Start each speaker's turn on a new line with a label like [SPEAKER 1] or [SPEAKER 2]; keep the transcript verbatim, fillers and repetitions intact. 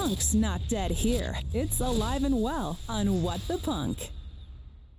[SPEAKER 1] punk's not dead here. It's alive and well on What the Punk.